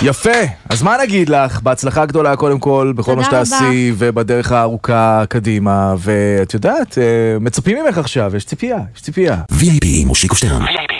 יפה, אז מה נגיד לך? בהצלחה גדולה קודם כל, בכל מה שתעשי ובדרך הארוכה קדימה, ואת יודעת, מצפים ממך עכשיו, יש ציפייה. VIP מושיקו שטרן.